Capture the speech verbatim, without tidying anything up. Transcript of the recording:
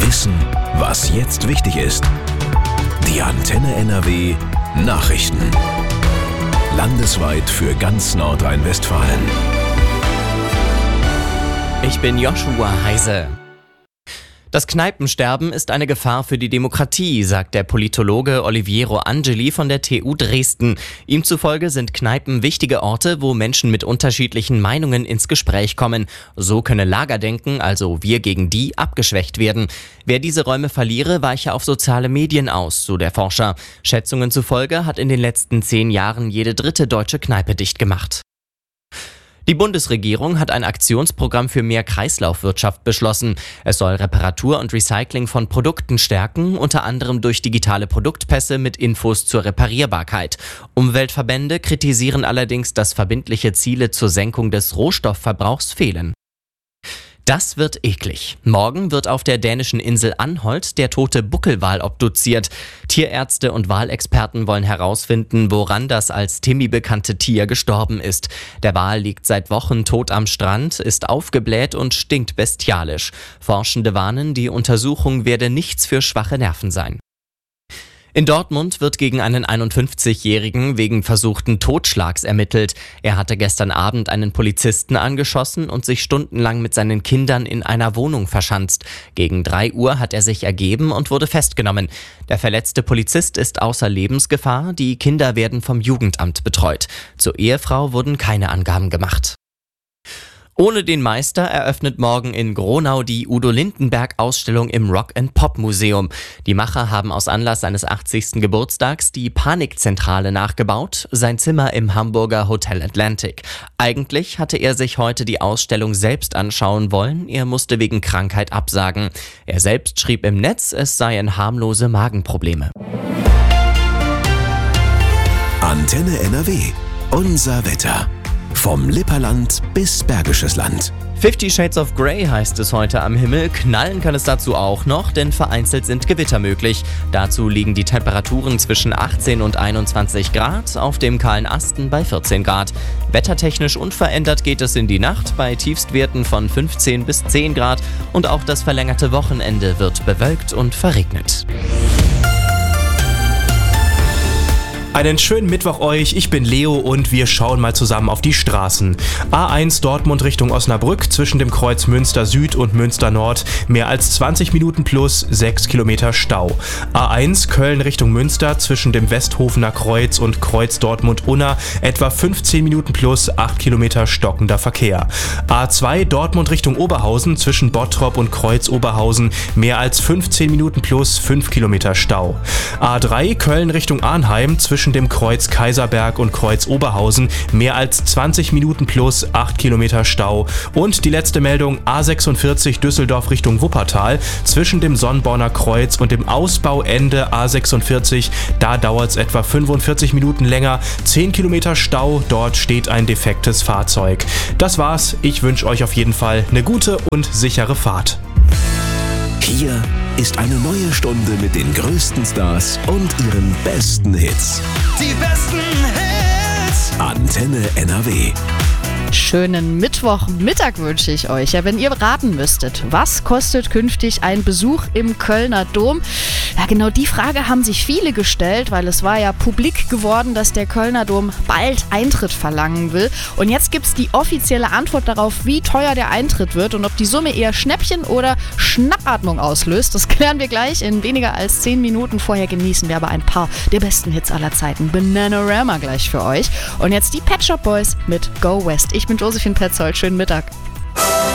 Wissen, was jetzt wichtig ist. Die Antenne N R W Nachrichten. Landesweit für ganz Nordrhein-Westfalen. Ich bin Joshua Heise. Das Kneipensterben ist eine Gefahr für die Demokratie, sagt der Politologe Oliviero Angeli von der T U Dresden. Ihm zufolge sind Kneipen wichtige Orte, wo Menschen mit unterschiedlichen Meinungen ins Gespräch kommen. So könne Lagerdenken, also wir gegen die, abgeschwächt werden. Wer diese Räume verliere, weiche auf soziale Medien aus, so der Forscher. Schätzungen zufolge hat in den letzten zehn Jahren jede dritte deutsche Kneipe dicht gemacht. Die Bundesregierung hat ein Aktionsprogramm für mehr Kreislaufwirtschaft beschlossen. Es soll Reparatur und Recycling von Produkten stärken, unter anderem durch digitale Produktpässe mit Infos zur Reparierbarkeit. Umweltverbände kritisieren allerdings, dass verbindliche Ziele zur Senkung des Rohstoffverbrauchs fehlen. Das wird eklig. Morgen wird auf der dänischen Insel Anholt der tote Buckelwal obduziert. Tierärzte und Walexperten wollen herausfinden, woran das als Timmy bekannte Tier gestorben ist. Der Wal liegt seit Wochen tot am Strand, ist aufgebläht und stinkt bestialisch. Forschende warnen, die Untersuchung werde nichts für schwache Nerven sein. In Dortmund wird gegen einen einundfünfzigjährigen wegen versuchten Totschlags ermittelt. Er hatte gestern Abend einen Polizisten angeschossen und sich stundenlang mit seinen Kindern in einer Wohnung verschanzt. Gegen drei Uhr hat er sich ergeben und wurde festgenommen. Der verletzte Polizist ist außer Lebensgefahr, die Kinder werden vom Jugendamt betreut. Zur Ehefrau wurden keine Angaben gemacht. Ohne den Meister eröffnet morgen in Gronau die Udo-Lindenberg-Ausstellung im Rock-and-Pop-Museum. Die Macher haben aus Anlass seines achtzigsten Geburtstags die Panikzentrale nachgebaut, sein Zimmer im Hamburger Hotel Atlantic. Eigentlich hatte er sich heute die Ausstellung selbst anschauen wollen, er musste wegen Krankheit absagen. Er selbst schrieb im Netz, es seien harmlose Magenprobleme. Antenne N R W. Unser Wetter. Vom Lipperland bis Bergisches Land. Fifty Shades of Grey heißt es heute am Himmel. Knallen kann es dazu auch noch, denn vereinzelt sind Gewitter möglich. Dazu liegen die Temperaturen zwischen achtzehn und einundzwanzig Grad, auf dem kahlen Asten bei vierzehn Grad. Wettertechnisch unverändert geht es in die Nacht bei Tiefstwerten von fünfzehn bis zehn Grad und auch das verlängerte Wochenende wird bewölkt und verregnet. Einen schönen Mittwoch euch, ich bin Leo und wir schauen mal zusammen auf die Straßen. A eins Dortmund Richtung Osnabrück zwischen dem Kreuz Münster Süd und Münster Nord mehr als zwanzig Minuten plus sechs Kilometer Stau. A eins Köln Richtung Münster zwischen dem Westhofener Kreuz und Kreuz Dortmund-Unna etwa fünfzehn Minuten plus acht Kilometer stockender Verkehr. A zwei Dortmund Richtung Oberhausen zwischen Bottrop und Kreuz Oberhausen mehr als fünfzehn Minuten plus fünf Kilometer Stau. A drei Köln Richtung Arnheim zwischen dem Kreuz Kaiserberg und Kreuz Oberhausen mehr als zwanzig Minuten plus acht Kilometer Stau. Und die letzte Meldung, A sechsundvierzig Düsseldorf Richtung Wuppertal zwischen dem Sonnborner Kreuz und dem Ausbauende A sechsundvierzig, da dauert es etwa fünfundvierzig Minuten länger, zehn Kilometer Stau, dort steht ein defektes Fahrzeug. Das war's, ich wünsche euch auf jeden Fall eine gute und sichere Fahrt. Hier ist eine neue Stunde mit den größten Stars und ihren besten Hits. Die besten Hits. Antenne N R W. Schönen Mittwochmittag wünsche ich euch. Ja, wenn ihr raten müsstet, was kostet künftig ein Besuch im Kölner Dom? Ja, genau die Frage haben sich viele gestellt, weil es war ja publik geworden, dass der Kölner Dom bald Eintritt verlangen will. Und jetzt gibt es die offizielle Antwort darauf, wie teuer der Eintritt wird und ob die Summe eher Schnäppchen oder Schnappatmung auslöst. Das klären wir gleich in weniger als zehn Minuten. Vorher genießen wir aber ein paar der besten Hits aller Zeiten. Bananarama gleich für euch. Und jetzt die Pet Shop Boys mit Go West. Ich bin Josephine Petzold. Schönen Mittag.